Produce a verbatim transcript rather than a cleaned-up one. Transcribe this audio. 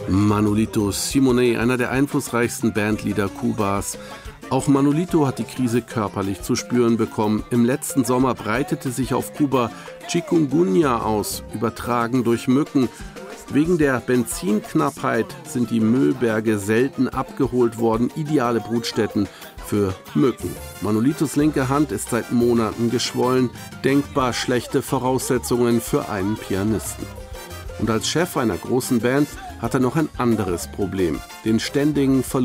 Manolito Simonet, einer der einflussreichsten Bandleader Kubas. Auch Manolito hat die Krise körperlich zu spüren bekommen. Im letzten Sommer breitete sich auf Kuba Chikungunya aus, übertragen durch Mücken. Wegen der Benzinknappheit sind die Müllberge selten abgeholt worden, ideale Brutstätten für Mücken. Manolitos linke Hand ist seit Monaten geschwollen, denkbar schlechte Voraussetzungen für einen Pianisten. Und als Chef einer großen Band hat er noch ein anderes Problem, den ständigen Verlust